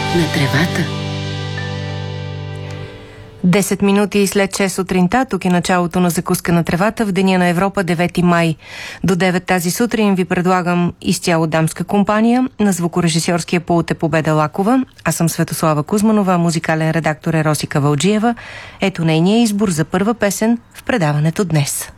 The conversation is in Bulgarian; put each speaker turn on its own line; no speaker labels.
на тревата.
10 минути след 6 сутринта, тук е началото на закуска на тревата в Деня на Европа, 9 май. До 9 тази сутрин ви предлагам изцяло дамска компания. На звукорежисьорския пулт е Победа Лакова. Аз съм Светослава Кузманова, музикален редактор е Росика Вълджиева. Ето нейния избор за първа песен в предаването днес.